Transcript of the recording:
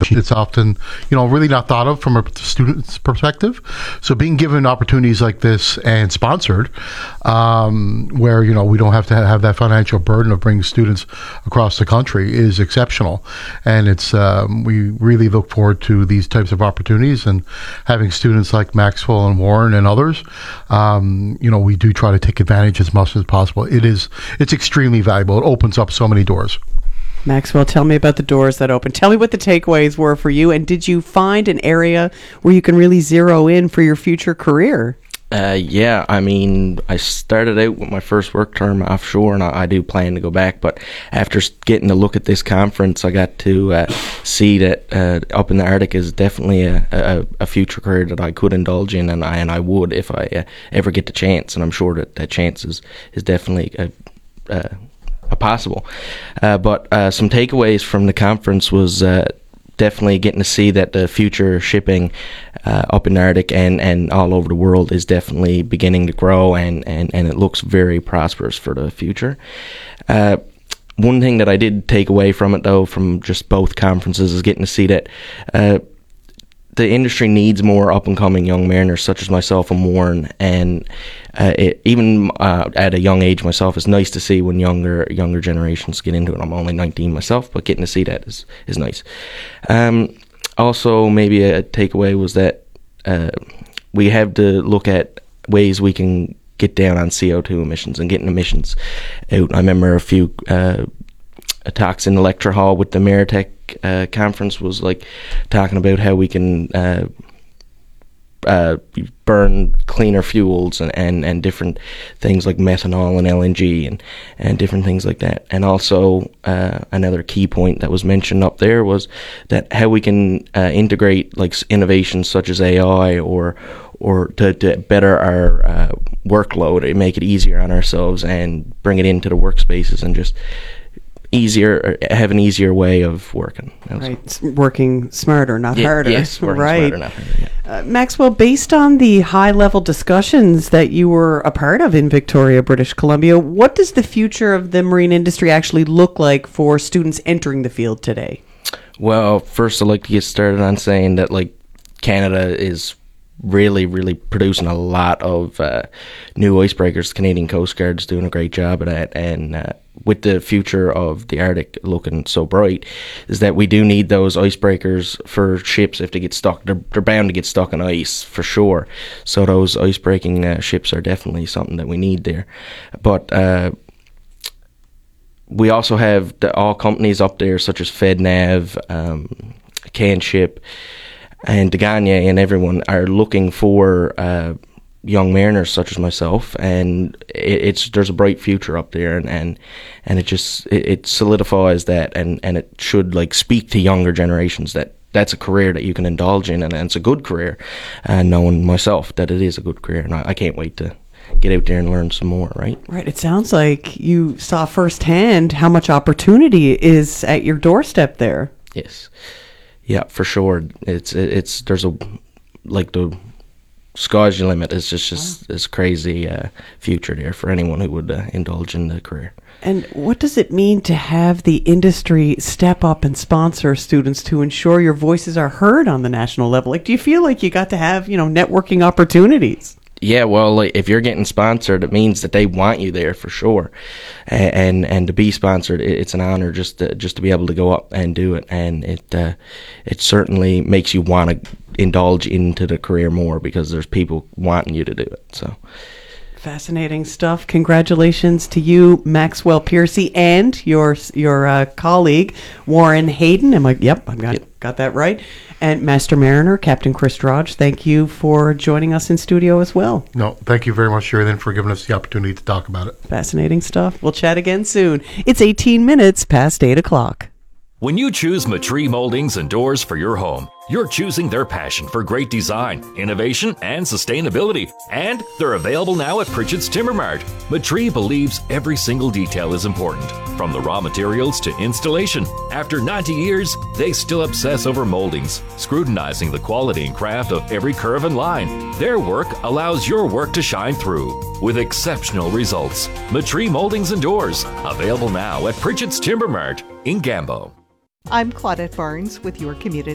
It's often, really not thought of from a student's perspective. So being given opportunities like this and sponsored, where, we don't have to have that financial burden of bringing students across the country is exceptional. And it's, we really look forward to these types of opportunities and having students like Maxwell and Warren and others. We do try to take advantage as much as possible. It's extremely valuable. It opens up so many doors. Maxwell, tell me about the doors that open. Tell me what the takeaways were for you, and did you find an area where you can really zero in for your future career? Yeah, I started out with my first work term offshore, and I do plan to go back, but after getting a look at this conference, I got to see that up in the Arctic is definitely a future career that I could indulge in, and I would if I ever get the chance, and I'm sure that chance is definitely possible. But some takeaways from the conference was definitely getting to see that the future shipping up in the Arctic and all over the world is definitely beginning to grow, and it looks very prosperous for the future. One thing that I did take away from it, though, from just both conferences, is getting to see that the industry needs more up-and-coming young mariners such as myself and Warren, and even at a young age myself, it's nice to see when younger generations get into it. I'm only 19 myself, but getting to see that is nice. Also, maybe a takeaway was that we have to look at ways we can get down on CO2 emissions and getting emissions out. I remember a few talks in the lecture hall with the Maritech conference was like talking about how we can burn cleaner fuels and different things like methanol and LNG and different things like that. And also another key point that was mentioned up there was that how we can integrate like innovations such as AI or to better our workload and make it easier on ourselves and bring it into the workspaces and just have an easier way of working. Right, working smarter, not harder. Yes, working smarter, not harder. Yeah. Maxwell, based on the high-level discussions that you were a part of in Victoria, British Columbia, what does the future of the marine industry actually look like for students entering the field today? Well, first I'd like to get started on saying that Canada is really producing a lot of new icebreakers. The Canadian Coast Guard is doing a great job of that, and with the future of the Arctic looking so bright, is that we do need those icebreakers for ships if they get stuck. They're bound to get stuck on ice for sure. So those ice-breaking ships are definitely something that we need there. But we also have all companies up there such as FedNav, Canship, and Degania, and everyone are looking for young mariners such as myself, and there's a bright future up there, and it solidifies that, and it should speak to younger generations that that's a career that you can indulge in, and it's a good career, and knowing myself that it is a good career, and I can't wait to get out there and learn some more. Right. It sounds like you saw firsthand how much opportunity is at your doorstep there. Yes. Yeah, for sure. There's the sky's the limit. It's just this crazy future there for anyone who would indulge in the career. And what does it mean to have the industry step up and sponsor students to ensure your voices are heard on the national level? Do you feel like you got to have, networking opportunities? Yeah, well, if you're getting sponsored, it means that they want you there for sure, and to be sponsored, it's an honor just to be able to go up and do it, and it certainly makes you want to indulge into the career more because there's people wanting you to do it. So. Fascinating stuff. Congratulations to you, Maxwell Piercy, and your colleague Warren Hayden. Got that right. And Master Mariner, Captain Chris Drodge, thank you for joining us in studio as well. No, thank you very much, Sheridan, for giving us the opportunity to talk about it. Fascinating stuff. We'll chat again soon. It's 18 minutes past 8 o'clock. When you choose Matree Moldings and Doors for your home, you're choosing their passion for great design, innovation, and sustainability. And they're available now at Pritchett's Timber Mart. Matree believes every single detail is important, from the raw materials to installation. After 90 years, they still obsess over moldings, scrutinizing the quality and craft of every curve and line. Their work allows your work to shine through, with exceptional results. Matree Moldings and Doors, available now at Pritchett's Timber Mart in Gambo. I'm Claudette Barnes with your community